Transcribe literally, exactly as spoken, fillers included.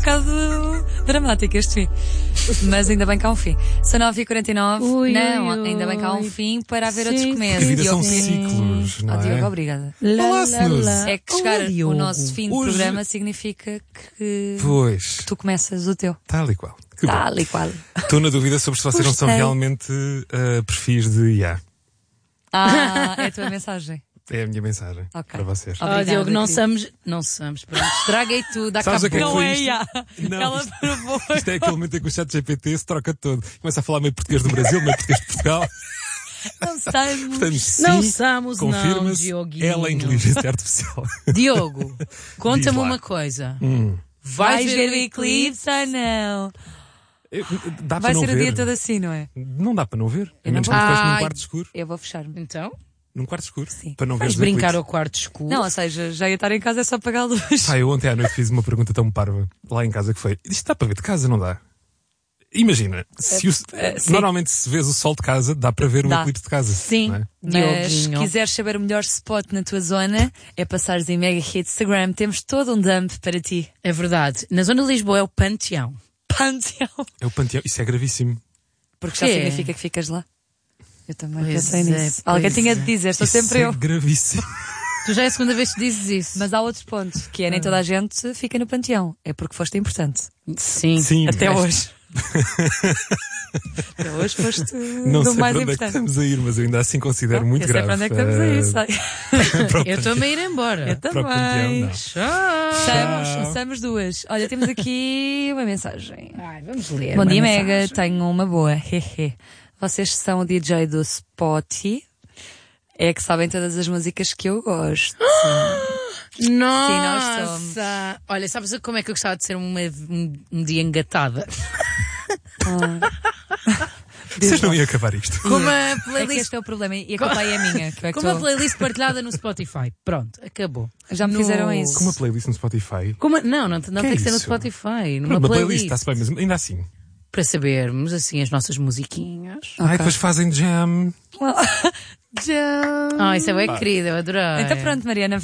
bocado dramático este fim. Mas ainda bem que há um fim. São nove e quarenta e nove. Ui, não, ui, ainda bem que há um fim para haver sim, outros sim. começos. A vida são Diogo, ciclos, não oh, é? Diogo, obrigada. Lá, Olá, lá, Snooze. lá. É que chegar Olá, Diogo. o nosso fim de Hoje- programa significa que, Pois, que tu começas o teu. tal e qual. Que bom. Tal e qual. Estou na dúvida sobre se vocês não são Gostei. realmente uh, perfis de I A. Ah, é a tua mensagem. É a minha mensagem Ok. para vocês. Ah, Oh, Obrigada, Diogo, não querida. somos. Não somos. Pronto, estraguei tudo. Sabes Acabou. o que é que Não foi é isto? I A. Não, Ela isto- provou. Isto é aquele momento em que o chat G P T se troca todo. Começa a falar meio português do Brasil, meio português de Portugal. Não sabemos. Portanto, sim, Não somos, não, confirma-se, Dioguinho. ela é a inteligência artificial. Diogo, conta-me Diz lá. uma coisa. Hum. Vais ver o eclipse ou não? Eu- Dá Vai para não ser o ver. dia todo assim, não é? Não dá para não ver. A Eu não menos que vou- estejas num Ai. quarto escuro. Eu vou fechar-me. Então? Num quarto escuro. Sim. Para não ver Vais os brincar eclipses. ao quarto escuro? Não, ou seja, já ia estar em casa é só apagar a luz. Pá, eu ontem à noite fiz uma pergunta tão parva lá em casa que foi: isto dá para ver de casa, não dá? Imagina, se o- é, sim. normalmente se vês o sol de casa, dá para ver o Dá. eclipse de casa. Sim. não é? Mas se Dioguinho. quiseres saber o melhor spot na tua zona, é passares em Mega Hit Instagram. Temos todo um dump para ti. É verdade. Na zona de Lisboa é o Panteão. Panteão. É o panteão. Isso é gravíssimo. Porque já Que é? significa que ficas lá. Eu também Pois pensei é, nisso. pois Alguém tinha é. de dizer, sou Isso sempre é eu. gravíssimo. Tu já é a segunda vez que dizes isso. Mas há outro ponto, que é nem toda a gente fica no panteão. É porque foste importante. Sim. Sim. Até mas hoje. Até hoje foste Não do sei mais para onde é que importante. estamos a ir, mas eu ainda assim considero muito eu sei grave. para onde é que estamos a ir, Eh, sai. para o Eu estou-me a ir embora. Eu para o panteão, também. não. Tchau. Somos, somos duas. Olha, temos aqui uma mensagem. Ai, vamos ler. Bom uma dia, mensagem. Mega. Tenho uma boa. Hehe. Vocês são o D J do Spotify. É que sabem todas as músicas que eu gosto. Nossa! nós somos. Olha, sabes como é que eu gostava de ser uma, um, um dia engatada? Vocês não iam acabar isto. Com uma É que playlist, este é o problema. E a culpa é minha. Que eu é que com uma tô- playlist partilhada no Spotify. Pronto, acabou. Já me No- fizeram isso. Com uma playlist no Spotify. Com uma- Não, não, não Que tem é que ser no isso? Spotify. Numa Uma playlist, playlist. está-se bem, mas ainda assim. Para sabermos, assim, as nossas musiquinhas. Ai, depois fazem jam. Já. Ah, isso é bem querido, eu adorei. Então pronto, Mariana.